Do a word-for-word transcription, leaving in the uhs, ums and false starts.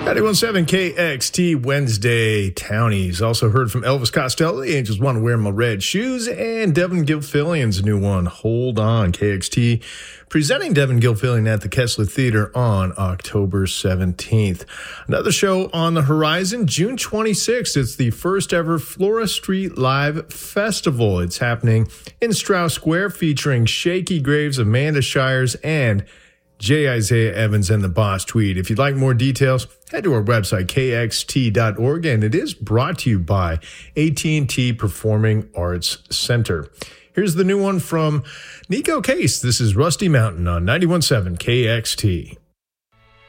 ninety-one point seven K X T Wednesday Townies. Also heard from Elvis Costello, the Angels want to wear my red shoes, and Devin Gilfillian's new one, Hold On. K X T presenting Devin Gilfillian at the Kessler Theater on October seventeenth. Another show on the horizon, June twenty-sixth. It's the first ever Flora Street Live Festival. It's happening in Strauss Square, featuring Shaky Graves, Amanda Shires, and J. Isaiah Evans and the Boss Tweed. If you'd like more details, head to our website, k x t dot org, and it is brought to you by A T and T Performing Arts Center. Here's the new one from Nico Case. This is Rusty Mountain on ninety-one point seven K X T.